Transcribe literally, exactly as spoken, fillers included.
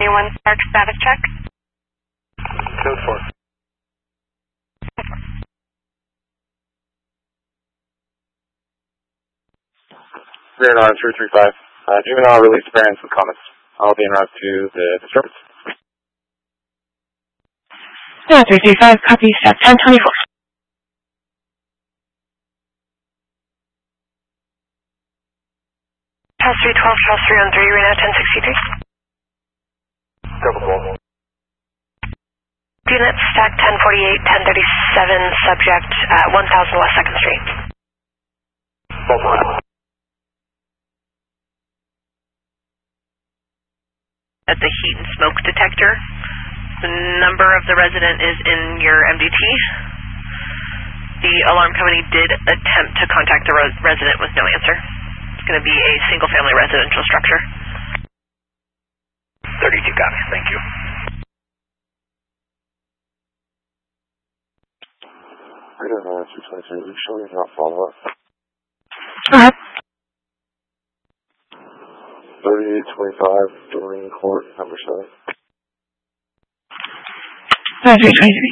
Anyone Spark status check? Code four. Zero nine three three five. Uh, juvenile release variance with comments. I'll be en route to the disturbance. Yeah, three three five, copy, step ten twenty-four. House three twelve, House three on three, Reno ten sixty-three. Double call. Unit stack ten forty-eight, ten thirty-seven, subject at one thousand West second Street. Both around. At the heat and smoke detector. The number of the resident is in your M D T. The alarm company did attempt to contact the res resident with no answer. It's going to be a single-family residential structure. thirty-two copies, thank you. I don't know, two twenty-three, we sure not follow up. Uh-huh. thirty-eight twenty-five, Doreen Court, number seven. Uh, three twenty-three.